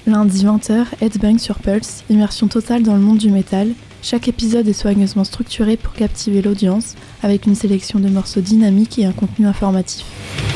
Lundi 20h, Headbang sur Pulse, immersion totale dans le monde du métal. Chaque épisode est soigneusement structuré pour captiver l'audience, avec une sélection de morceaux dynamiques et un contenu informatif.